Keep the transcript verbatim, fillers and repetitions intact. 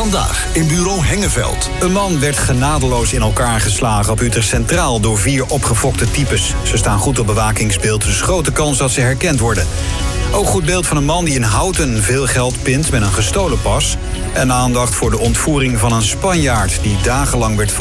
Vandaag in bureau Hengeveld. Een man werd genadeloos in elkaar geslagen op Utrecht Centraal door vier opgefokte types. Ze staan goed op bewakingsbeeld, dus grote kans dat ze herkend worden. Ook goed beeld van een man die in Houten veel geld pint met een gestolen pas. En aandacht voor de ontvoering van een Spanjaard die dagenlang werd vastgehouden